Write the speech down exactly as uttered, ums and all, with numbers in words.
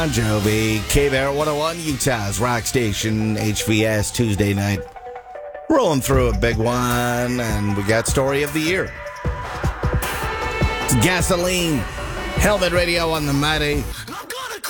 Bon Jovi, K-Bear one oh one, Utah's rock station, H V S Tuesday night. Rolling through a big one, and we got story of the year. It's Gasoline, Helmet Radio on the Mighty